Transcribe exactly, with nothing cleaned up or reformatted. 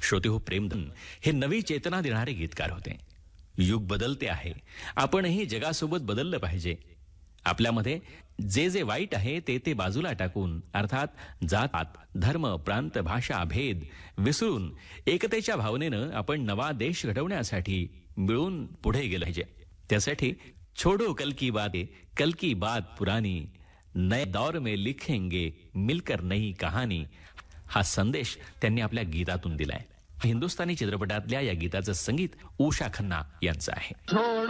श्रोते हो, प्रेमधन हे नवी चेतना देणारे गीतकार होते. युग बदलते आहे, आपणही जगासोबत बदललं पाहिजे. आपल्यामध्ये जे जे वाईट आहे ते ते बाजूला टाकून, अर्थात जात धर्म प्रांत भाषा भेद विसरून एकतेच्या भावनेनं आपण नवा देश घडवण्यासाठी मिळून पुढे गेलं पाहिजे. त्यासाठी छोडो कल की बातें, कल की बात पुरानी, नए दौर में लिखेंगे मिलकर नई कहानी, हा संदेश त्यांनी आपल्या गीतातून दिलाय. हिंदुस्थानी चित्रपटातल्या या गीताचं संगीत उषा खन्ना यांचं आहे.